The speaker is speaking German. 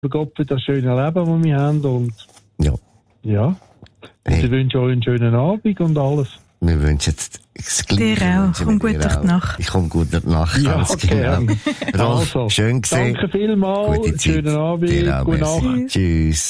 Gott für das schöne Leben, das wir haben. Und ja. Hey. Ich wünsche euch einen schönen Abend und alles. Wir wünschen das Gleiche. Dir auch. Komm gut durch die Nacht. Ich komme gut durch die Nacht. Ja, ganz genau. Rolf, also, schön gesehen. danke vielmals. Gute Zeit. Schönen Abend. Dir auch, Gute merci. Nacht. Tschüss.